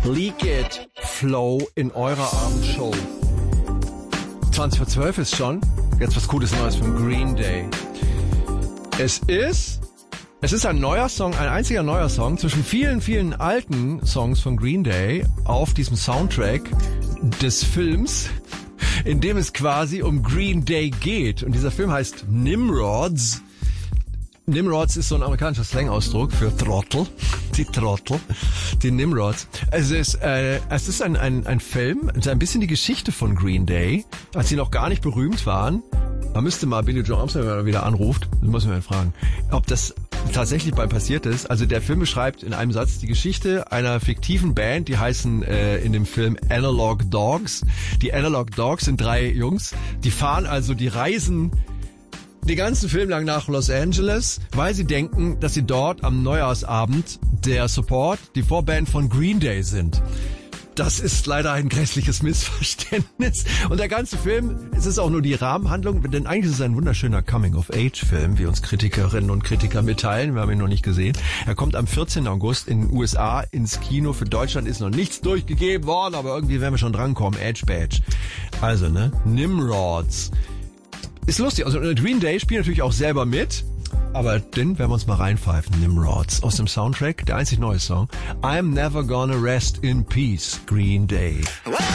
Leak It Flow in eurer Abendshow. 20 vor 12 ist schon. Jetzt was Cooles Neues von Green Day. Es ist ein neuer Song, ein einziger neuer Song zwischen vielen, vielen alten Songs von Green Day auf diesem Soundtrack des Films, in dem es quasi um Green Day geht. Und dieser Film heißt Nimrods. Nimrods ist so ein amerikanischer Slang-Ausdruck für Trottel. Die Trottel. Die Nimrods. Es ist ein Film, ein bisschen die Geschichte von Green Day, als sie noch gar nicht berühmt waren. Man müsste mal Billy Joe Armstrong wieder anruft, muss man mal fragen, ob das tatsächlich passiert ist. Also der Film beschreibt in einem Satz die Geschichte einer fiktiven Band, die heißen in dem Film Analog Dogs. Die Analog Dogs sind 3 Jungs, die reisen den ganzen Film lang nach Los Angeles, weil sie denken, dass sie dort am Neujahrsabend der Support, die Vorband von Green Day sind. Das ist leider ein grässliches Missverständnis. Und der ganze Film, es ist auch nur die Rahmenhandlung, denn eigentlich ist es ein wunderschöner Coming-of-Age-Film, wie uns Kritikerinnen und Kritiker mitteilen. Wir haben ihn noch nicht gesehen. Er kommt am 14. August in den USA ins Kino. Für Deutschland ist noch nichts durchgegeben worden, aber irgendwie werden wir schon drankommen. Edge Badge. Also, Nimrods. Ist lustig. Also Green Day spielt natürlich auch selber mit. Aber den werden wir uns mal reinpfeifen. Nimrods aus dem Soundtrack, der einzig neue Song. I'm Never Gonna Rest in Peace, Green Day.